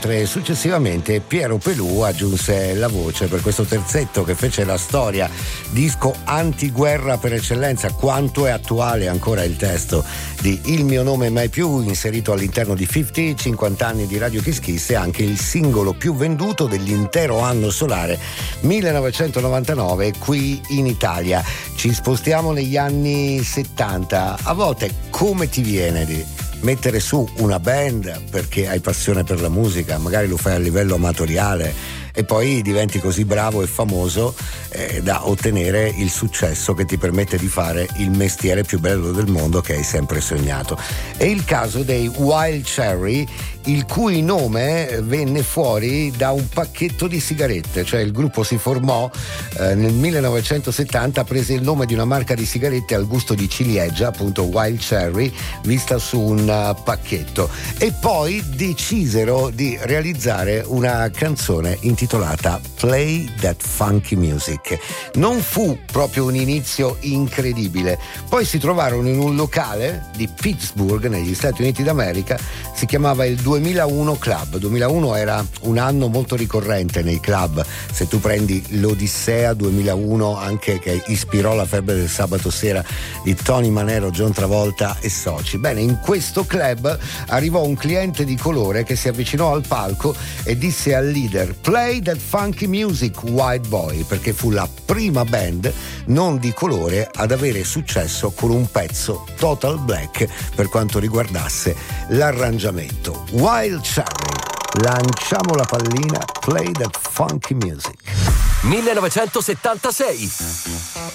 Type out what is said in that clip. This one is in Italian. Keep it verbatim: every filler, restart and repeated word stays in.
mentre successivamente Piero Pelù aggiunse la voce per questo terzetto che fece la storia, disco antiguerra per eccellenza. Quanto è attuale ancora il testo di Il mio nome mai più, inserito all'interno di cinquanta, cinquanta anni di Radio Kiss Kiss, e anche il singolo più venduto dell'intero anno solare millenovecentonovantanove qui in Italia. Ci spostiamo negli anni settanta. A volte come ti viene di mettere su una band perché hai passione per la musica, magari lo fai a livello amatoriale e poi diventi così bravo e famoso eh, da ottenere il successo che ti permette di fare il mestiere più bello del mondo che hai sempre sognato. È il caso dei Wild Cherry, il cui nome venne fuori da un pacchetto di sigarette, cioè il gruppo si formò eh, nel millenovecentosettanta, prese il nome di una marca di sigarette al gusto di ciliegia, appunto Wild Cherry, vista su un uh, pacchetto, e poi decisero di realizzare una canzone intitolata Play That Funky Music. Non fu proprio un inizio incredibile, poi si trovarono in un locale di Pittsburgh negli Stati Uniti d'America, si chiamava il duemilauno Club. duemilauno era un anno molto ricorrente nei club, se tu prendi l'Odissea duemilauno, anche che ispirò la febbre del sabato sera di Tony Manero, John Travolta e soci. Bene, in questo club arrivò un cliente di colore che si avvicinò al palco e disse al leader: Play that funky music, white boy, perché fu la prima band non di colore ad avere successo con un pezzo total black per quanto riguardasse l'arrangiamento. Wild Cherry, lanciamo la pallina, Play that funky music. millenovecentosettantasei